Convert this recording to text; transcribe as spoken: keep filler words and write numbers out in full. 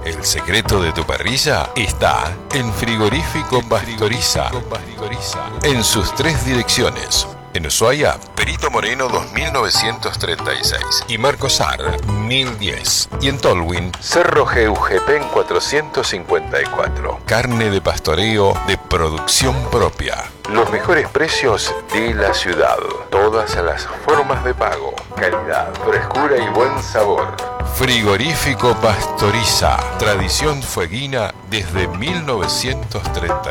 El secreto de tu parrilla está en Frigorífico Pastoriza, en sus tres direcciones. En Ushuaia, Perito Moreno dos mil novecientos treinta y seis y Marcos Sar mil diez. Y en Tolwyn, Cerro Geujepen cuatrocientos cincuenta y cuatro. Carne de pastoreo de producción propia. Los mejores precios de la ciudad. Todas las formas de pago. Calidad, frescura y buen sabor. Frigorífico Pastoriza. Tradición fueguina desde mil novecientos treinta